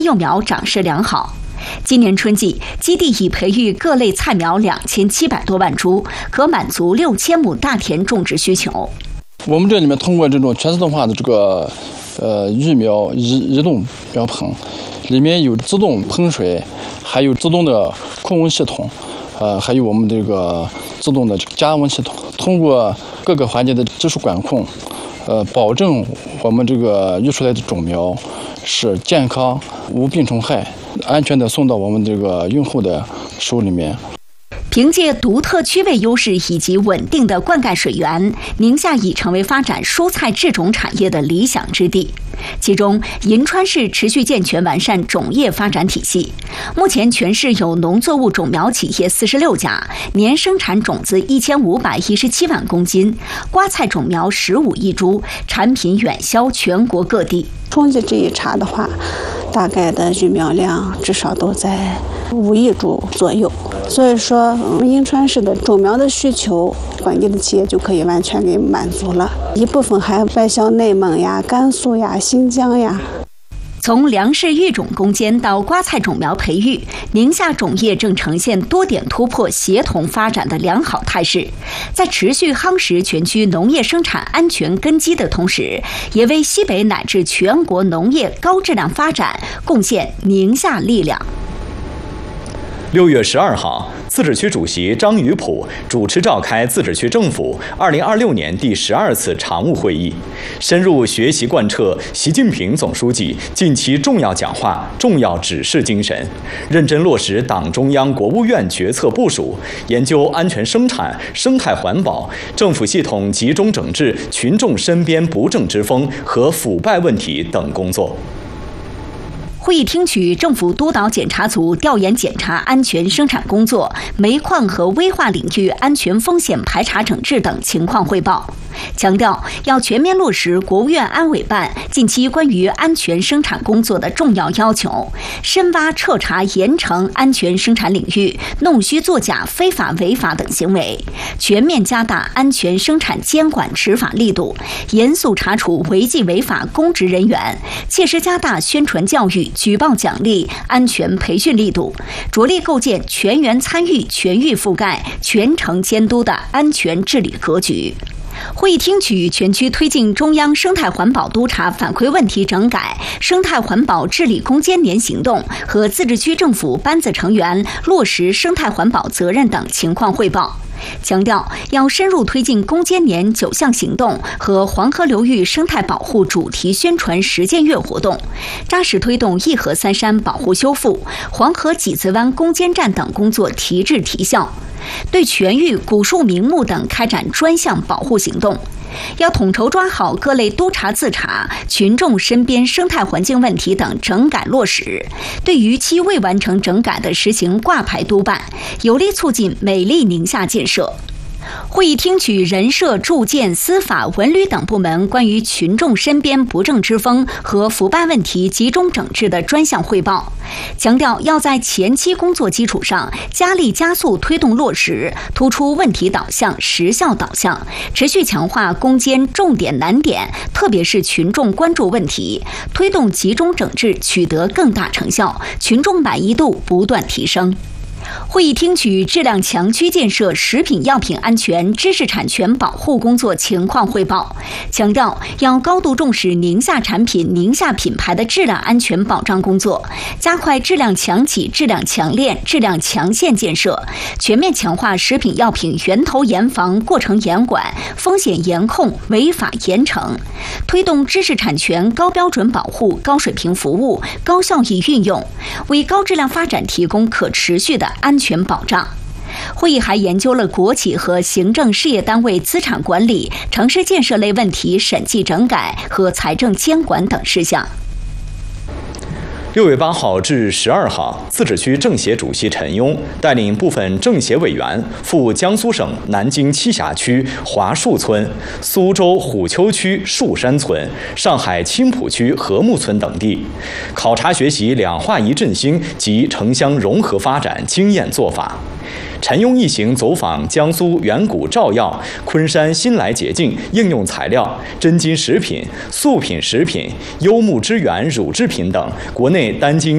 幼苗长势良好。今年春季，基地已培育各类菜苗2700多万株，可满足6000亩大田种植需求。 我们这里面通过这种全自动化的这个育苗移动苗棚，里面有自动喷水，还有自动的控温系统，还有我们这个自动的加温系统。通过各个环节的技术管控，保证我们这个育出来的种苗是健康、无病虫害，安全的送到我们这个用户的手里面。 凭借独特区位优势以及稳定的灌溉水源，宁夏已成为发展蔬菜制种产业的理想之地。其中，银川市持续健全完善种业发展体系。目前，全市有农作物种苗企业46家，年生产种子1517万公斤，瓜菜种苗15亿株，产品远销全国各地。 统计这一查的话，大概的育苗量至少都在5亿株左右。所以说，银川市的种苗的需求，本地的企业就可以完全给满足了。一部分还外销内蒙呀、甘肃呀、新疆呀。 从粮食育种攻坚到瓜菜种苗培育，宁夏种业正呈现多点突破、协同发展的良好态势。在持续夯实全区农业生产安全根基的同时，也为西北乃至全国农业高质量发展贡献宁夏力量。 6月12号，自治区主席张宇普主持召开自治区政府2026年第12次常务会议，深入学习贯彻习近平总书记近期重要讲话、重要指示精神，认真落实党中央、国务院决策部署，研究安全生产、生态环保、政府系统集中整治群众身边不正之风和腐败问题等工作。 会议听取政府督导检查组调研检查安全生产工作、煤矿和危化领域安全风险排查整治等情况汇报，强调要全面落实国务院安委办近期关于安全生产工作的重要要求，深挖彻查严惩安全生产领域弄虚作假、非法违法等行为，全面加大安全生产监管执法力度，严肃查处违纪违法公职人员，切实加大宣传教育、举报奖励、安全培训力度，着力构建全员参与、全域覆盖、全程监督的安全治理格局。会议听取全区推进中央生态环保督查反馈问题整改、生态环保治理攻坚年行动和自治区政府班子成员落实生态环保责任等情况汇报，强调要深入推进攻坚年9项行动和黄河流域生态保护主题宣传实践月活动，扎实推动义河三山保护修复、黄河几子湾攻坚战等工作提质提效，对全域古树名木等开展专项保护行动。要统筹抓好各类督查自查、群众身边生态环境问题等整改落实，对逾期未完成整改的实行挂牌督办，有力促进美丽宁夏建设。会议听取人社、住建、司法、文旅等部门关于群众身边不正之风和腐败问题集中整治的专项汇报，强调要在前期工作基础上加力加速推动落实，突出问题导向、实效导向，持续强化攻坚重点难点，特别是群众关注问题，推动集中整治取得更大成效，群众满意度不断提升。会议听取质量强区建设食品药品安全知识产权保护工作情况汇报，强调要高度重视宁夏产品、宁夏品牌的质量安全保障工作，加快质量强企、质量强链、质量强线建设，全面强化食品药品源头严防、过程严管、风险严控、违法严惩，推动知识产权高标准保护、高水平服务、高效益运用，为高质量发展提供可持续的安全保障。会议还研究了国企和行政事业单位资产管理、城市建设类问题审计整改和财政监管等事项。 6月8号至12号，自治区政协主席陈庸带领部分政协委员赴江苏省南京栖霞区华树村、苏州虎丘区树山村、上海青浦区和睦村等地，考察学习两化一振兴及城乡融合发展经验做法。陈庸一行走访江苏远古照药、昆山新来洁净应用材料、真金食品、素品食品、优木之源乳制品等国内单晶